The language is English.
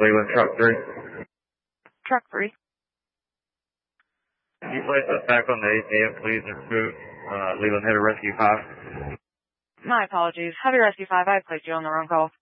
Leland Truck 3. Truck 3. Can you place us back on the 8 a.m. please and recruit Leland Header Rescue 5? My apologies. Heavy Rescue 5, I placed you on the wrong call.